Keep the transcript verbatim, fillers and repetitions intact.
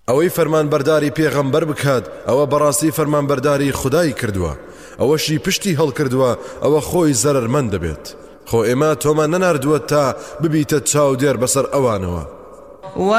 ئەوەی فەرمانبەرداری پێغەمبەر بکات ئەوە بەڕاستی فەرمانبەرداری خودای کردووە، ئەوەشی پشتی هەڵکردووە ئەوە خۆی زەرەرمەند دەبێت. خۆ ئێمە تۆمان نەناردووە تا ببیتە چاودێر بەسەر ئەوانەوە.